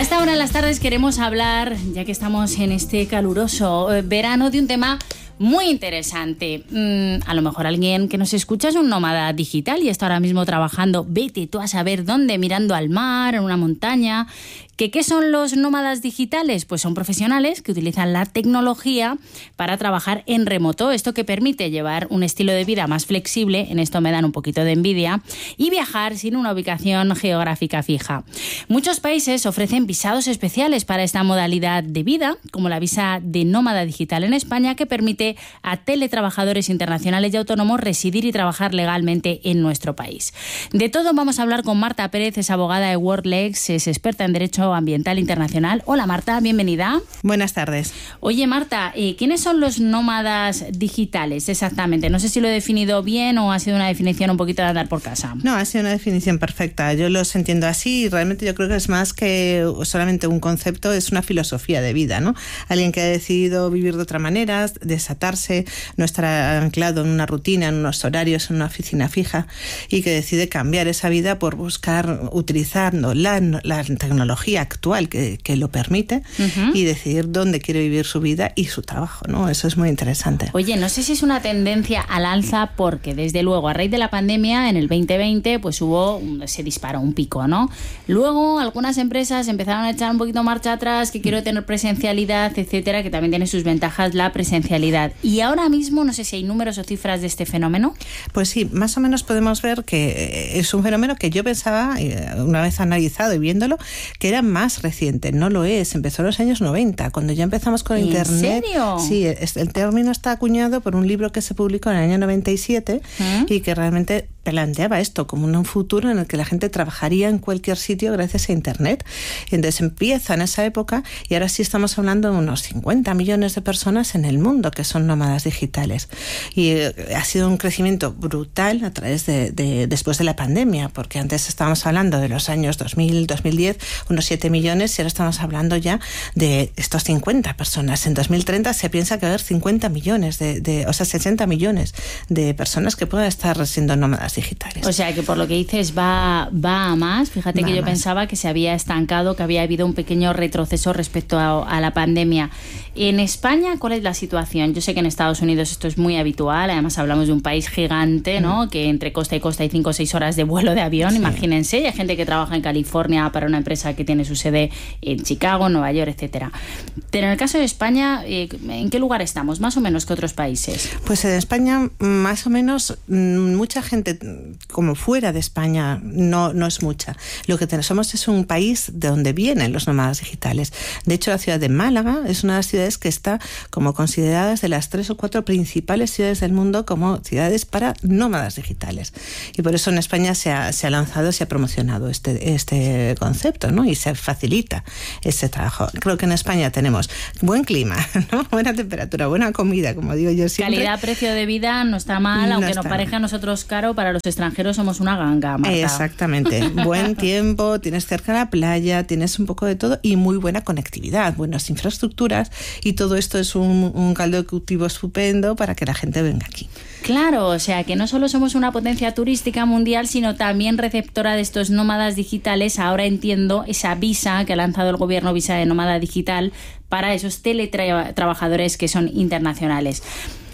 A esta hora en las tardes queremos hablar, ya que estamos en este caluroso verano, de un tema muy interesante. A lo mejor alguien que nos escucha es un nómada digital y está ahora mismo trabajando, vete tú a saber dónde, mirando al mar, en una montaña. ¿Qué son los nómadas digitales? Pues son profesionales que utilizan la tecnología para trabajar en remoto, esto que permite llevar un estilo de vida más flexible, en esto me dan un poquito de envidia, y viajar sin una ubicación geográfica fija. Muchos países ofrecen visados especiales para esta modalidad de vida, como la visa de nómada digital en España, que permite a teletrabajadores internacionales y autónomos residir y trabajar legalmente en nuestro país. De todo vamos a hablar con Marta Pérez, es abogada de WorldLex, es experta en Derecho Ambiental Internacional. Hola Marta, bienvenida. Buenas tardes. Oye Marta, ¿quiénes son los nómadas digitales exactamente? No sé si lo he definido bien o ha sido una definición un poquito de andar por casa. No, ha sido una definición perfecta. Yo los entiendo así y realmente yo creo que es más que solamente un concepto, es una filosofía de vida, ¿no? Alguien que ha decidido vivir de otra manera, desatarse, no estar anclado en una rutina, en unos horarios, en una oficina fija, y que decide cambiar esa vida por buscar, utilizando la tecnología actual que lo permite, y decidir dónde quiere vivir su vida y su trabajo, ¿no? Eso es muy interesante. Oye, no sé si es una tendencia al alza porque desde luego a raíz de la pandemia en el 2020 pues se disparó un pico, ¿no? Luego algunas empresas empezaron a echar un poquito marcha atrás, que quiero tener presencialidad, etcétera, que también tiene sus ventajas la presencialidad. Y ahora mismo no sé si hay números o cifras de este fenómeno. Pues sí, más o menos podemos ver que es un fenómeno que yo pensaba, una vez analizado y viéndolo, que era más reciente. No lo es, empezó en los años 90, cuando ya empezamos con Internet. ¿En serio? Sí, el término está acuñado por un libro que se publicó en el año 97 y que realmente planteaba esto como un futuro en el que la gente trabajaría en cualquier sitio gracias a Internet. Y entonces empieza en esa época y ahora sí estamos hablando de unos 50 millones de personas en el mundo que son nómadas digitales. Y ha sido un crecimiento brutal a través después de la pandemia, porque antes estábamos hablando de los años 2000, 2010, unos 7 millones, y ahora estamos hablando ya de estos 50 personas. En 2030 se piensa que va a haber 50 millones, o sea, 60 millones de personas que puedan estar siendo nómadas digitales. O sea, que por lo que dices va a más. Fíjate que yo pensaba que se había estancado, que había habido un pequeño retroceso respecto a la pandemia. En España, ¿cuál es la situación? Yo sé que en Estados Unidos esto es muy habitual, además hablamos de un país gigante, ¿no? Que entre costa y costa hay 5 o 6 horas de vuelo de avión, imagínense, y hay gente que trabaja en California para una empresa que tiene su sede en Chicago, Nueva York, etcétera. Pero en el caso de España, ¿en qué lugar estamos? Más o menos que otros países. Pues en España, más o menos, mucha gente como fuera de España no es mucha. Lo que somos es un país de donde vienen los nómadas digitales. De hecho, la ciudad de Málaga es una de las ciudades que está como consideradas de las 3 o 4 principales ciudades del mundo como ciudades para nómadas digitales. Y por eso en España se ha lanzado, se ha promocionado este concepto, ¿no? Y se facilita este trabajo. Creo que en España tenemos buen clima, ¿no? Buena temperatura, buena comida, como digo yo siempre. Calidad-precio de vida no está mal, aunque nos parezca a nosotros caro, para los extranjeros somos una ganga, Marta. Exactamente. Buen tiempo, tienes cerca la playa, tienes un poco de todo y muy buena conectividad, buenas infraestructuras, y todo esto es un caldo de cultivo estupendo para que la gente venga aquí. Claro, o sea que no solo somos una potencia turística mundial, sino también receptora de estos nómadas digitales. Ahora entiendo esa visa que ha lanzado el gobierno, visa de nómada digital, para esos teletrabajadores que son internacionales.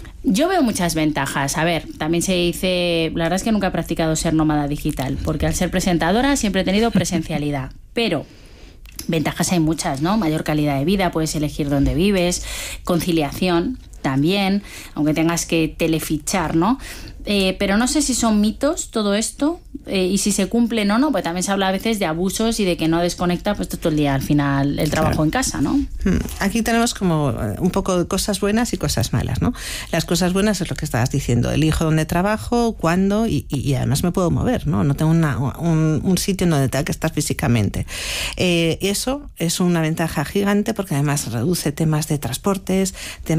Yo veo muchas ventajas. A ver, también se dice, la verdad es que nunca he practicado ser nómada digital, porque al ser presentadora siempre he tenido presencialidad, pero ventajas hay muchas, ¿no? Mayor calidad de vida, puedes elegir dónde vives, conciliación también, aunque tengas que telefichar, ¿no? Pero no sé si son mitos todo esto y si se cumplen o no, pues también se habla a veces de abusos y de que no desconecta pues todo el día al final el trabajo en casa, ¿no? Aquí tenemos como un poco de cosas buenas y cosas malas, ¿no? Las cosas buenas es lo que estabas diciendo, elijo dónde trabajo, cuándo y además me puedo mover, ¿no? No tengo un sitio en donde tenga que estar físicamente. Eso es una ventaja gigante porque además reduce temas de transportes, temas de tiempo,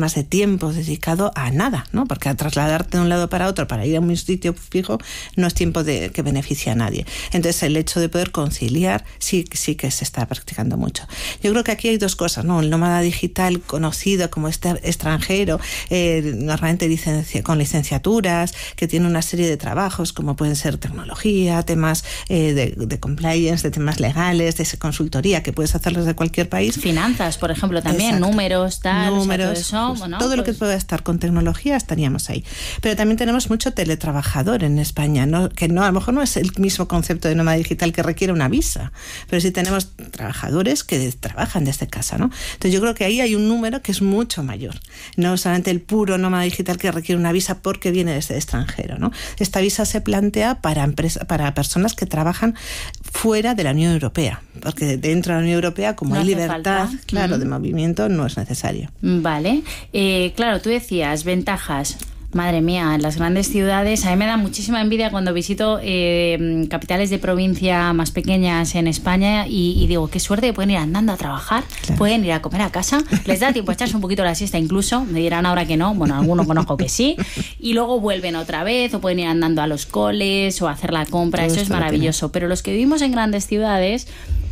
tiempo dedicado a nada, ¿no? Porque a trasladarte de un lado para otro para ir a un sitio fijo no es tiempo que beneficia a nadie. Entonces el hecho de poder conciliar sí que se está practicando mucho. Yo creo que aquí hay dos cosas, ¿no? El nómada digital conocido como extranjero, normalmente con licenciaturas, que tiene una serie de trabajos como pueden ser tecnología, temas de compliance, de temas legales, de consultoría, que puedes hacerlos de cualquier país. Finanzas, por ejemplo, también. Exacto. Números, todo eso. Bueno, todo lo que pueda estar con tecnología estaríamos ahí. Pero también tenemos mucho teletrabajador en España, ¿no? Que no, a lo mejor no es el mismo concepto de nómada digital que requiere una visa, pero sí tenemos trabajadores que trabajan desde casa, ¿no? Entonces yo creo que ahí hay un número que es mucho mayor. No solamente el puro nómada digital que requiere una visa porque viene desde el extranjero, ¿no? Esta visa se plantea para personas que trabajan fuera de la Unión Europea, porque dentro de la Unión Europea, como no hay libertad, claro, de movimiento, no es necesario. Vale. Claro, tú decías ventajas. Madre mía, en las grandes ciudades, a mí me da muchísima envidia cuando visito capitales de provincia más pequeñas en España y digo, qué suerte que pueden ir andando a trabajar, claro. Pueden ir a comer a casa, les da tiempo a echarse un poquito la siesta incluso, me dirán ahora que no, bueno, algunos conozco que sí, y luego vuelven otra vez o pueden ir andando a los coles o a hacer la compra, todo eso es maravilloso, pero los que vivimos en grandes ciudades,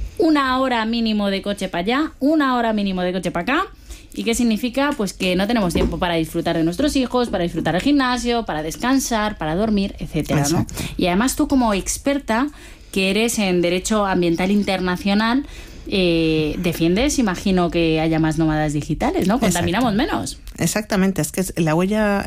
1 hora mínimo de coche para allá, 1 hora mínimo de coche para acá. ¿Y qué significa? Pues que no tenemos tiempo para disfrutar de nuestros hijos, para disfrutar del gimnasio, para descansar, para dormir, etcétera, ¿no? Y además tú como experta que eres en Derecho Ambiental Internacional, defiendes, imagino que haya más nómadas digitales, ¿no? Contaminamos menos. Exactamente, es que la huella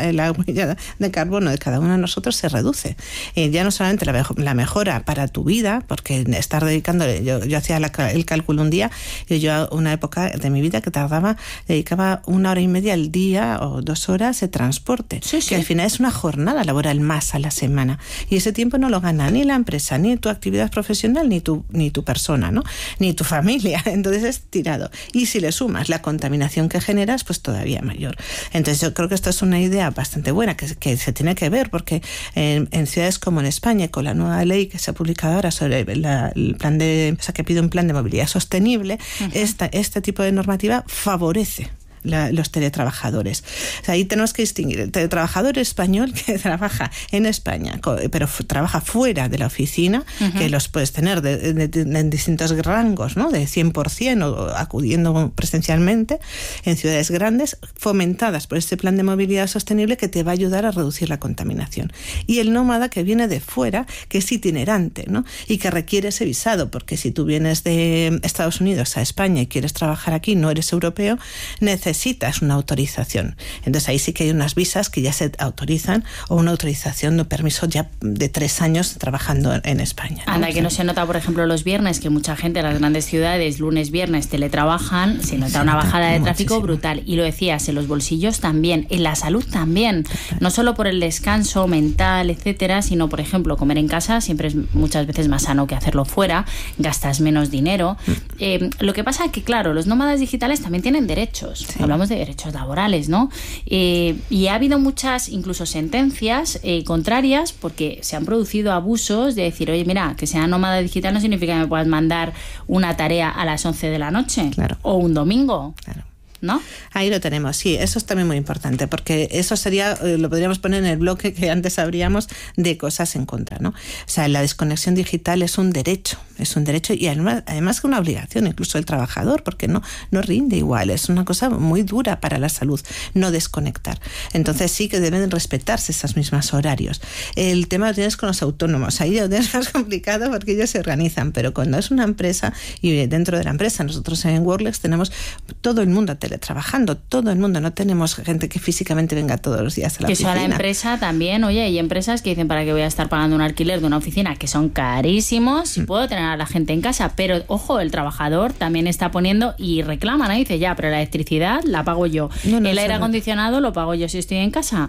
de carbono de cada uno de nosotros se reduce. Ya no solamente la mejora para tu vida, porque estar dedicándole, yo hacía el cálculo un día, y yo una época de mi vida que dedicaba 1 hora y media al día o 2 horas de transporte, que al final es una jornada laboral más a la semana. Y ese tiempo no lo gana ni la empresa, ni tu actividad profesional, ni tu persona, ¿no? Ni tu familia. Entonces es tirado. Y si le sumas la contaminación que generas, pues todavía mayor. Entonces yo creo que esto es una idea bastante buena que se tiene que ver porque en ciudades como en España, con la nueva ley que se ha publicado ahora sobre el plan que pide un plan de movilidad sostenible, este tipo de normativa favorece los teletrabajadores. O sea, ahí tenemos que distinguir el teletrabajador español que trabaja en España, pero trabaja fuera de la oficina, que los puedes tener en distintos rangos, ¿no? De 100% o acudiendo presencialmente en ciudades grandes, fomentadas por este plan de movilidad sostenible que te va a ayudar a reducir la contaminación. Y el nómada que viene de fuera, que es itinerante, ¿no? Y que requiere ese visado, porque si tú vienes de Estados Unidos a España y quieres trabajar aquí, no eres europeo, necesitas una autorización. Entonces ahí sí que hay unas visas que ya se autorizan o una autorización de permiso ya de 3 años trabajando en España, ¿no? Anda, que no se nota, por ejemplo, los viernes, que mucha gente en las grandes ciudades, lunes, viernes, teletrabajan, se nota una bajada de tráfico brutal. Y lo decías, en los bolsillos también, en la salud también. No solo por el descanso mental, etcétera, sino, por ejemplo, comer en casa siempre es muchas veces más sano que hacerlo fuera, gastas menos dinero. Lo que pasa es que, claro, los nómadas digitales también tienen derechos. Sí. Hablamos de derechos laborales, ¿no? Y ha habido muchas, incluso sentencias contrarias, porque se han producido abusos de decir, oye, mira, que sea nómada digital no significa que me puedas mandar una tarea a las 11 de la noche, claro, o un domingo. Claro. ¿No? Ahí lo tenemos, sí, eso es también muy importante, porque eso sería, lo podríamos poner en el bloque que antes abríamos de cosas en contra, ¿no? O sea, la desconexión digital es un derecho y además que una obligación incluso del trabajador, porque no rinde igual, es una cosa muy dura para la salud, no desconectar. Entonces sí que deben respetarse esos mismos horarios. El tema lo tienes con los autónomos, ahí lo tienes más complicado porque ellos se organizan, pero cuando es una empresa y dentro de la empresa, nosotros en Worlex tenemos todo el mundo teletrabajando, todo el mundo, no tenemos gente que físicamente venga todos los días a la oficina. Que eso a la empresa también, oye, hay empresas que dicen, ¿para qué voy a estar pagando un alquiler de una oficina? Que son carísimos, si puedo tener a la gente en casa, pero ojo, el trabajador también está poniendo y reclama, ¿no? Dice, ya, pero la electricidad la pago yo, el aire acondicionado lo pago yo si estoy en casa,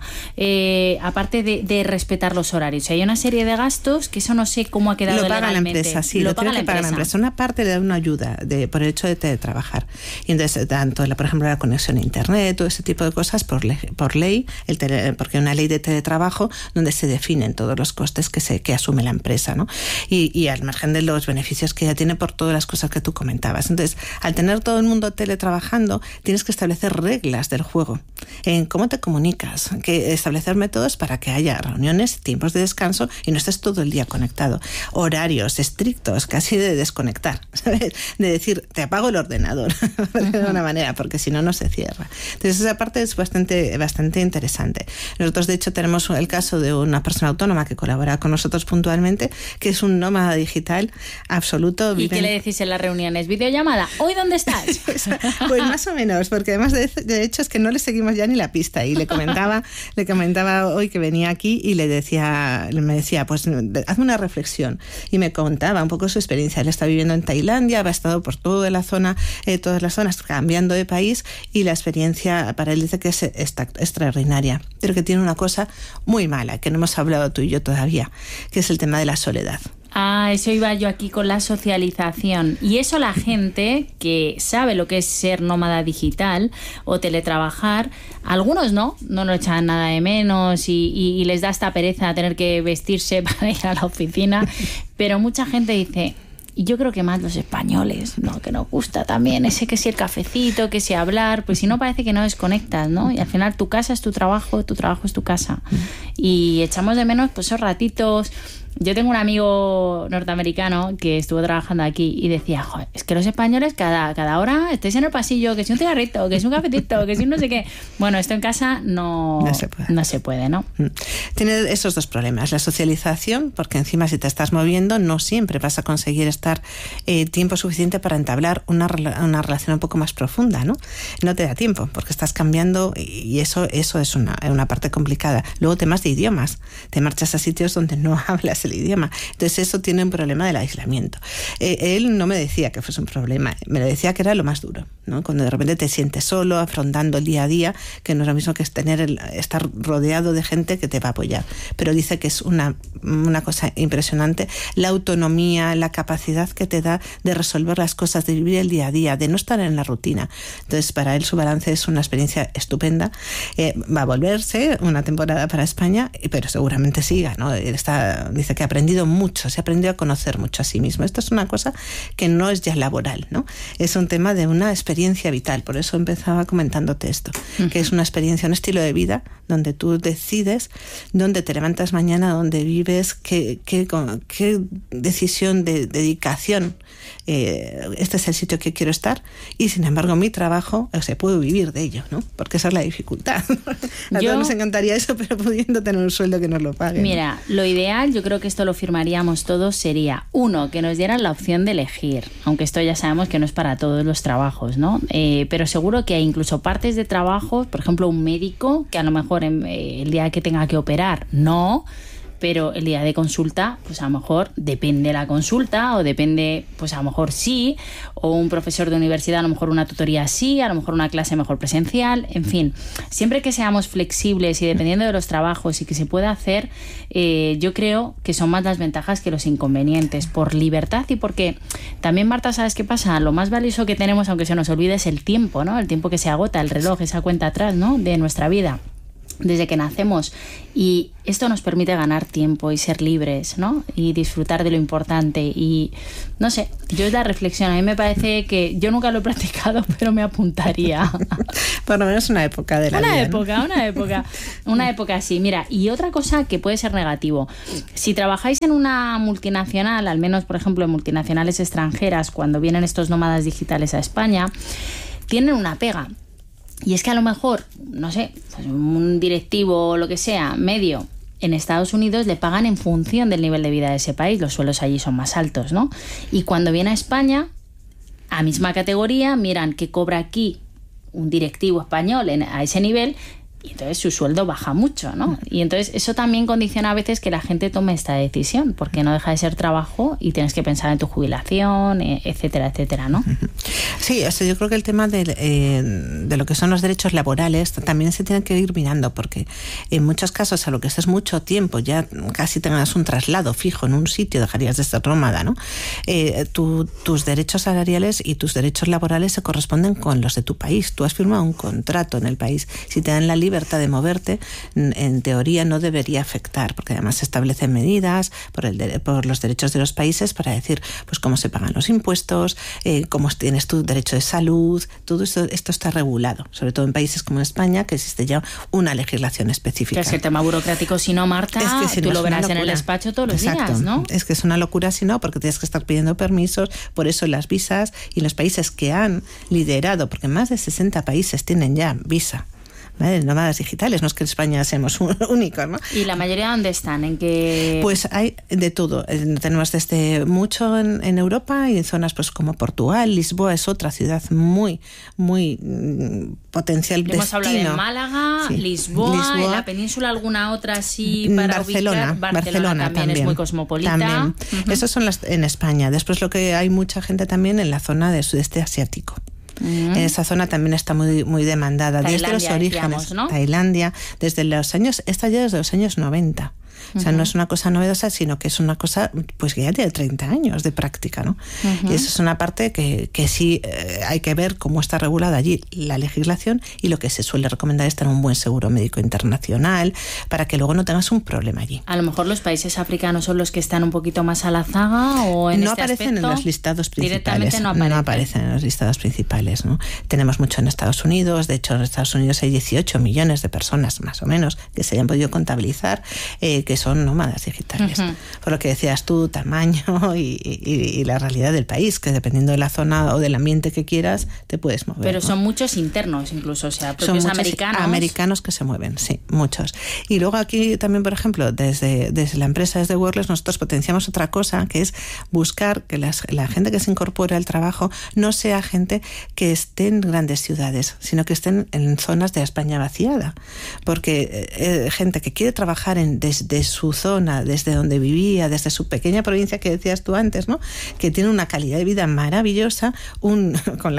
aparte de respetar los horarios, hay una serie de gastos que eso no sé cómo ha quedado legalmente. Lo paga la empresa, sí, lo tiene que pagar la empresa. Una parte le da una ayuda por el hecho de teletrabajar, y entonces tanto por ejemplo, la conexión a Internet, todo ese tipo de cosas por ley, porque hay una ley de teletrabajo donde se definen todos los costes que asume la empresa, ¿no? Y al margen de los beneficios que ya tiene por todas las cosas que tú comentabas. Entonces, al tener todo el mundo teletrabajando, tienes que establecer reglas del juego en cómo te comunicas, que establecer métodos para que haya reuniones, tiempos de descanso y no estés todo el día conectado. Horarios estrictos, casi de desconectar, ¿sabes? De decir, te apago el ordenador, de alguna manera, porque si no, no se cierra. Entonces, esa parte es bastante interesante. Nosotros, de hecho, tenemos el caso de una persona autónoma que colabora con nosotros puntualmente, que es un nómada digital absoluto. ¿Y qué le decís en las reuniones? ¿Videollamada? ¿Hoy dónde estás? Pues más o menos, porque además de hecho es que no le seguimos ya ni la pista. Y le comentaba hoy que venía aquí y me decía, pues hazme una reflexión. Y me contaba un poco su experiencia. Él está viviendo en Tailandia, ha estado por todas las zonas, cambiando de país, y la experiencia para él dice que es extraordinaria, pero que tiene una cosa muy mala, que no hemos hablado tú y yo todavía, que es el tema de la soledad. Eso iba yo aquí con la socialización. Y eso la gente que sabe lo que es ser nómada digital o teletrabajar, algunos no lo echan nada de menos y les da esta pereza tener que vestirse para ir a la oficina, pero mucha gente dice... Y yo creo que más los españoles, ¿no? Que nos gusta también ese que si el cafecito, que si hablar, pues si no parece que no desconectas, ¿no? Y al final tu casa es tu trabajo es tu casa. Y echamos de menos pues esos ratitos. Yo tengo un amigo norteamericano que estuvo trabajando aquí y decía, joder, es que los españoles cada hora estáis en el pasillo, que si un cigarrito, que si un cafetito, que si no sé qué. Bueno, esto en casa no se puede, ¿no? Tiene esos dos problemas. La socialización, porque encima si te estás moviendo no siempre vas a conseguir estar tiempo suficiente para entablar una relación un poco más profunda, ¿no? No te da tiempo porque estás cambiando y eso es una parte complicada. Luego temas de idiomas. Te marchas a sitios donde no hablas el idioma. Entonces eso tiene un problema del aislamiento. Él no me decía que fuese un problema, me lo decía que era lo más duro, ¿no? Cuando de repente te sientes solo, afrontando el día a día, que no es lo mismo que estar rodeado de gente que te va a apoyar. Pero dice que es una cosa impresionante la autonomía, la capacidad que te da de resolver las cosas, de vivir el día a día, de no estar en la rutina. Entonces para él su balance es una experiencia estupenda. Va a volverse una temporada para España, pero seguramente siga, ¿no? Dice que ha aprendido mucho, se ha aprendido a conocer mucho a sí mismo. Esto es una cosa que no es ya laboral, ¿no? Es un tema de una experiencia vital. Por eso empezaba comentándote esto, que es una experiencia, un estilo de vida donde tú decides dónde te levantas mañana, dónde vives, qué decisión de dedicación. Este es el sitio que quiero estar y sin embargo mi trabajo, puedo vivir de ello, ¿no? Porque esa es la dificultad. A todos nos encantaría eso, pero pudiendo tener un sueldo que nos lo pague. Mira, lo ideal, yo creo que esto lo firmaríamos todos, sería, uno, que nos dieran la opción de elegir, aunque esto ya sabemos que no es para todos los trabajos, ¿no? Pero seguro que hay incluso partes de trabajo, por ejemplo, un médico, que a lo mejor el día que tenga que operar, no... pero el día de consulta, pues a lo mejor depende la consulta o depende, pues a lo mejor sí, o un profesor de universidad, a lo mejor una tutoría sí, a lo mejor una clase mejor presencial, en fin, siempre que seamos flexibles y dependiendo de los trabajos y que se pueda hacer, yo creo que son más las ventajas que los inconvenientes, por libertad y porque también, Marta, ¿sabes qué pasa? Lo más valioso que tenemos, aunque se nos olvide, es el tiempo, ¿no? El tiempo que se agota, el reloj, esa cuenta atrás, ¿no? De nuestra vida. Desde que nacemos, y esto nos permite ganar tiempo y ser libres, ¿no? Y disfrutar de lo importante y no sé, yo es la reflexión, a mí me parece que yo nunca lo he practicado, pero me apuntaría. Por lo menos una época de la vida. Una época así. Mira, y otra cosa que puede ser negativo, si trabajáis en una multinacional, al menos por ejemplo en multinacionales extranjeras, cuando vienen estos nómadas digitales a España, tienen una pega. Y es que a lo mejor, no sé, pues un directivo o lo que sea, medio, en Estados Unidos le pagan en función del nivel de vida de ese país, los sueldos allí son más altos, ¿no? Y cuando viene a España, a misma categoría, miran que cobra aquí un directivo español a ese nivel, y entonces su sueldo baja mucho, ¿no? Y entonces eso también condiciona a veces que la gente tome esta decisión, porque no deja de ser trabajo y tienes que pensar en tu jubilación, etcétera, etcétera, ¿no? Sí, o sea, yo creo que el tema de lo que son los derechos laborales también se tiene que ir mirando, porque en muchos casos, a lo que estés mucho tiempo, ya casi tengas un traslado fijo en un sitio, dejarías de ser nómada, ¿no? Tus derechos salariales y tus derechos laborales se corresponden con los de tu país. Tú has firmado un contrato en el país. Si te dan la libertad de moverte, en teoría no debería afectar, porque además se establecen medidas por los derechos de los países para decir pues cómo se pagan los impuestos, cómo tienes tu derecho de salud, todo esto está regulado, sobre todo en países como España, que existe ya una legislación específica. Que es que el tema burocrático, si no, Marta, es que si tú no, lo verás en el despacho todos los días, ¿no? Es que es una locura si no, porque tienes que estar pidiendo permisos, por eso las visas, y los países que han liderado, porque más de 60 países tienen ya visa, ¿vale? Nómadas digitales, no es que en España seamos únicos, ¿no? ¿Y la mayoría dónde están? ¿En qué? Pues hay de todo. Tenemos desde mucho en Europa y en zonas pues como Portugal. Lisboa es otra ciudad muy potencial destino. Hemos hablado de Málaga, sí. Lisboa, en la península alguna otra así para Barcelona, ubicar. Barcelona también es muy cosmopolita. También. Esas son las en España. Después lo que hay mucha gente también en la zona del sudeste asiático. En esa zona también está muy demandada. Tailandia, desde los orígenes, decíamos, ¿no? Tailandia, desde los años 90. O sea, no es una cosa novedosa, sino que es una cosa pues que ya tiene 30 años de práctica, ¿no? Y esa es una parte que sí hay que ver cómo está regulada allí la legislación, y lo que se suele recomendar es tener un buen seguro médico internacional para que luego no tengas un problema allí. A lo mejor los países africanos son los que están un poquito más a la zaga, o en no este aparecen aspecto, en los listados principales. Directamente no aparecen en los listados principales, ¿no? Tenemos mucho en Estados Unidos. De hecho, en Estados Unidos hay 18 millones de personas, más o menos, que se hayan podido contabilizar, que son nómadas digitales. Por lo que decías tú, tamaño y la realidad del país, que dependiendo de la zona o del ambiente que quieras, te puedes mover. Pero ¿no? Son muchos internos, incluso, o sea, propios son americanos que se mueven, sí, muchos. Y luego aquí también, por ejemplo, desde la empresa, desde Workless, nosotros potenciamos otra cosa, que es buscar que la gente que se incorpore al trabajo no sea gente que esté en grandes ciudades, sino que estén en zonas de España vaciada. Porque gente que quiere trabajar desde su zona, desde donde vivía, desde su pequeña provincia que decías tú antes, ¿no? Que tiene una calidad de vida maravillosa, con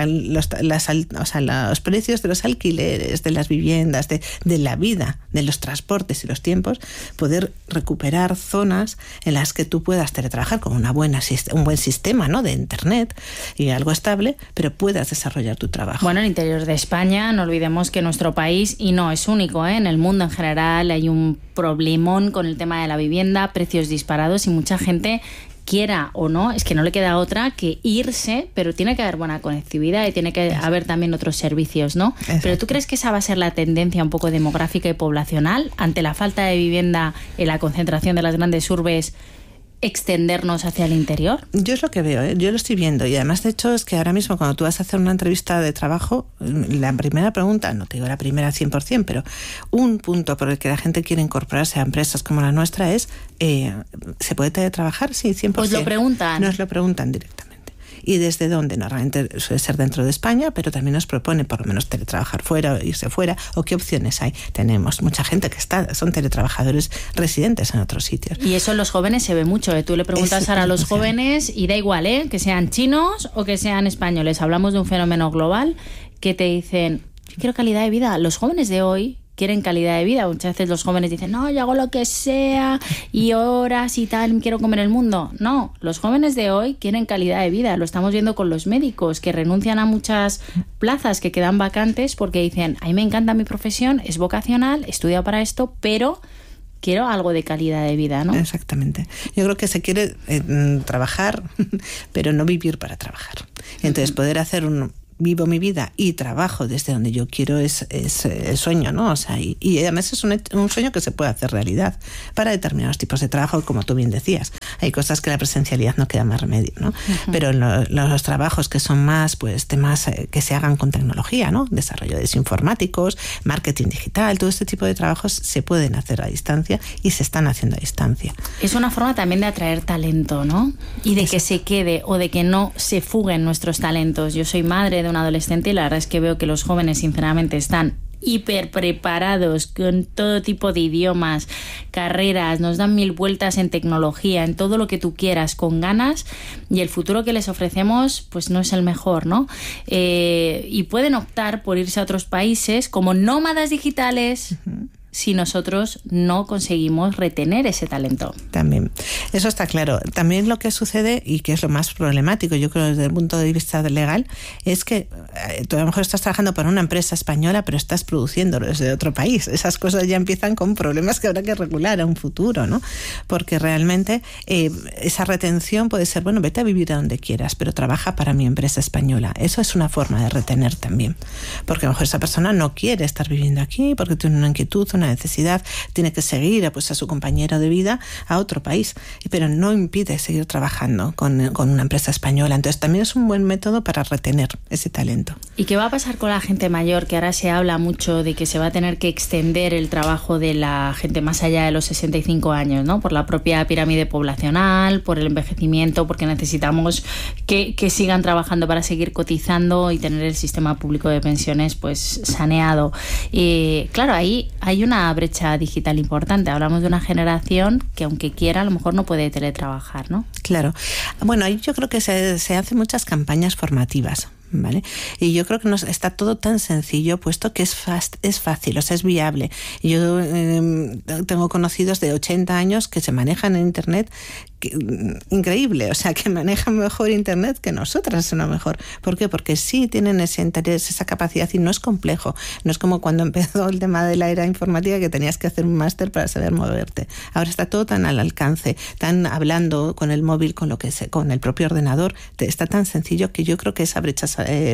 los precios de los alquileres, de las viviendas, de la vida, de los transportes y los tiempos, poder recuperar zonas en las que tú puedas teletrabajar con un buen sistema, ¿no? De internet y algo estable, pero puedas desarrollar tu trabajo. Bueno, en el interior de España, no olvidemos que nuestro país, y no es único, en el mundo en general hay un problemón con el tema de la vivienda, precios disparados, y mucha gente, quiera o no, es que no le queda otra que irse, pero tiene que haber buena conectividad y tiene que haber también otros servicios, ¿no? Exacto. Pero ¿tú crees que esa va a ser la tendencia un poco demográfica y poblacional ante la falta de vivienda en la concentración de las grandes urbes? ¿Extendernos hacia el interior? Yo es lo que veo, yo lo estoy viendo, y además de hecho es que ahora mismo cuando tú vas a hacer una entrevista de trabajo, la primera pregunta, no te digo la primera 100%, pero un punto por el que la gente quiere incorporarse a empresas como la nuestra es ¿se puede teletrabajar? Sí, 100%. Pues lo preguntan. Nos lo preguntan directamente. ¿Y desde dónde? Normalmente suele ser dentro de España, pero también nos propone por lo menos teletrabajar fuera o irse fuera, o qué opciones hay. Tenemos mucha gente que son teletrabajadores residentes en otros sitios. Y eso en los jóvenes se ve mucho, ¿eh? Tú le preguntas ahora a los jóvenes y da igual, que sean chinos o que sean españoles. Hablamos de un fenómeno global que te dicen, yo quiero calidad de vida. Los jóvenes de hoy quieren calidad de vida. Muchas veces los jóvenes dicen, no, yo hago lo que sea y horas y tal, quiero comer el mundo. No, los jóvenes de hoy quieren calidad de vida. Lo estamos viendo con los médicos, que renuncian a muchas plazas que quedan vacantes porque dicen, a mí me encanta mi profesión, es vocacional, he estudiado para esto, pero quiero algo de calidad de vida, ¿no? Exactamente. Yo creo que se quiere trabajar, pero no vivir para trabajar. Entonces, poder hacer vivo mi vida y trabajo desde donde yo quiero es el sueño, ¿no? O sea, y además es un sueño que se puede hacer realidad para determinados tipos de trabajo, como tú bien decías. Hay cosas que la presencialidad no queda más remedio, ¿no? Pero los trabajos que son más, pues, temas que se hagan con tecnología, ¿no? Desarrollo de informáticos, marketing digital, todo este tipo de trabajos se pueden hacer a distancia y se están haciendo a distancia. Es una forma también de atraer talento, ¿no? Y de que se quede o de que no se fuguen nuestros talentos. Yo soy madre de un adolescente y la verdad es que veo que los jóvenes sinceramente están hiper preparados con todo tipo de idiomas, carreras, nos dan 1000 vueltas en tecnología, en todo lo que tú quieras, con ganas, y el futuro que les ofrecemos pues no es el mejor, ¿no? Y pueden optar por irse a otros países como nómadas digitales. Si nosotros no conseguimos retener ese talento. También, eso está claro. También lo que sucede, y que es lo más problemático, yo creo desde el punto de vista legal, es que tú a lo mejor estás trabajando para una empresa española, pero estás produciendo desde otro país. Esas cosas ya empiezan con problemas que habrá que regular a un futuro, ¿no? Porque realmente esa retención puede ser, bueno, vete a vivir a donde quieras, pero trabaja para mi empresa española. Eso es una forma de retener también. Porque a lo mejor esa persona no quiere estar viviendo aquí, porque tiene una inquietud, una necesidad, tiene que seguir a su compañero de vida a otro país, pero no impide seguir trabajando con una empresa española. Entonces también es un buen método para retener ese talento. ¿Y qué va a pasar con la gente mayor? Que ahora se habla mucho de que se va a tener que extender el trabajo de la gente más allá de los 65 años, ¿no? Por la propia pirámide poblacional, por el envejecimiento, porque necesitamos que sigan trabajando para seguir cotizando y tener el sistema público de pensiones pues saneado. Claro, ahí hay una brecha digital importante. Hablamos de una generación que aunque quiera a lo mejor no puede teletrabajar, ¿no? Claro. Bueno, ahí yo creo que se hacen muchas campañas formativas, ¿vale? Y yo creo que está todo tan sencillo, puesto que es fácil, o sea, es viable. Yo tengo conocidos de 80 años que se manejan en Internet, increíble, o sea, que manejan mejor Internet que nosotras, a lo mejor. ¿Por qué? Porque sí tienen ese interés, esa capacidad, y no es complejo. No es como cuando empezó el tema de la era informática, que tenías que hacer un máster para saber moverte. Ahora está todo tan al alcance, tan hablando con el móvil, con el propio ordenador, está tan sencillo que yo creo que esa brecha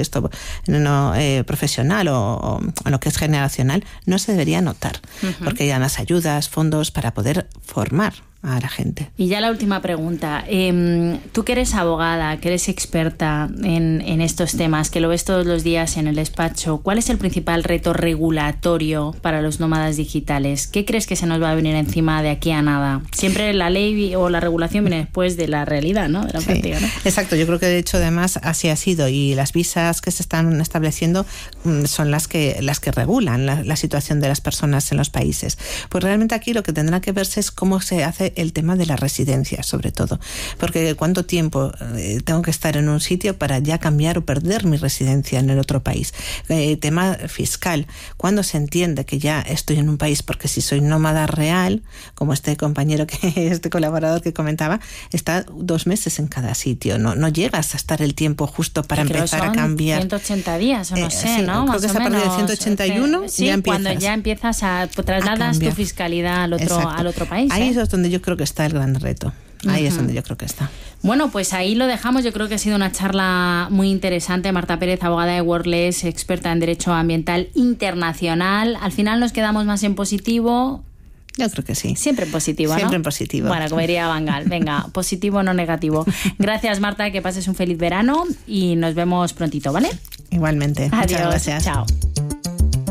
profesional o lo que es generacional no se debería notar, porque hay más ayudas, fondos para poder formar a la gente. Y ya la última pregunta. Tú que eres abogada, que eres experta en estos temas, que lo ves todos los días en el despacho, ¿cuál es el principal reto regulatorio para los nómadas digitales? ¿Qué crees que se nos va a venir encima de aquí a nada? Siempre la ley o la regulación viene después de la realidad, ¿no? De la práctica, ¿no? Exacto. Yo creo que de hecho además así ha sido, y las visas que se están estableciendo son las que regulan la situación de las personas en los países. Pues realmente aquí lo que tendrá que verse es cómo se hace el tema de la residencia, sobre todo, porque cuánto tiempo tengo que estar en un sitio para ya cambiar o perder mi residencia en el otro país. Tema fiscal, cuándo se entiende que ya estoy en un país, porque si soy nómada real, como este colaborador que comentaba, está 2 meses en cada sitio, no llegas a estar el tiempo justo para empezar a cambiar. 180 días, o no sé, sí, ¿no? Creo que es a partir de 181 sí, ya empiezas. Cuando ya empiezas trasladas tu fiscalidad al otro país. Ahí es donde yo creo que está el gran reto. Ahí es donde yo creo que está. Bueno, pues ahí lo dejamos. Yo creo que ha sido una charla muy interesante. Marta Pérez, abogada de Wordless, experta en Derecho Ambiental Internacional. Al final nos quedamos más en positivo. Yo creo que sí. Siempre en positivo, ¿no? Siempre en positivo. Bueno, como diría Van Gaal. Venga, positivo, no negativo. Gracias, Marta, que pases un feliz verano y nos vemos prontito, ¿vale? Igualmente. Adiós. Muchas gracias. Chao.